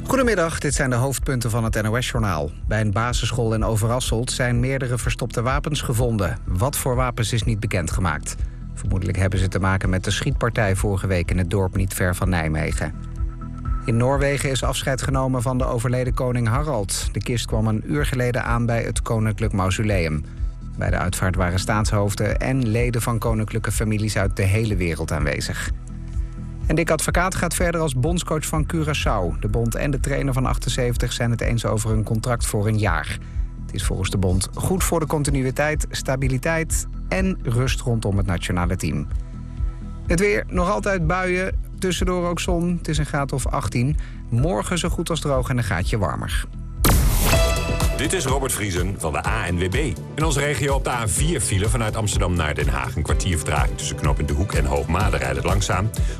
Goedemiddag, dit zijn de hoofdpunten van het NOS-journaal. Bij een basisschool in Overasselt zijn meerdere verstopte wapens gevonden. Wat voor wapens is niet bekendgemaakt. Vermoedelijk hebben ze te maken met de schietpartij vorige week in het dorp niet ver van Nijmegen. In Noorwegen is afscheid genomen van de overleden koning Harald. De kist kwam een uur geleden aan bij het Koninklijk Mausoleum. Bij de uitvaart waren staatshoofden en leden van koninklijke families uit de hele wereld aanwezig. En Dick Advocaat gaat verder als bondscoach van Curaçao. De bond en de trainer van 78 zijn het eens over een contract voor een jaar. Het is volgens de bond goed voor de continuïteit, stabiliteit en rust rondom het nationale team. Het weer, nog altijd buien, tussendoor ook zon. Het is een graad of 18. Morgen zo goed als droog en een graadje warmer. Dit is Robert Vriesen van de ANWB. In onze regio op de A4 file vanuit Amsterdam naar Den Haag. Een kwartier vertraging tussen knooppunt De Hoek en Hoogmade rijdt het langzaam.